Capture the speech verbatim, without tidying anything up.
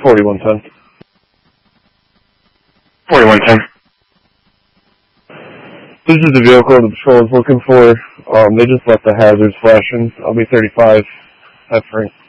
forty-one ten. forty-one ten. This is the vehicle the patrol is looking for. Um, they just left the hazards flashing. I'll be thirty-five. Have free.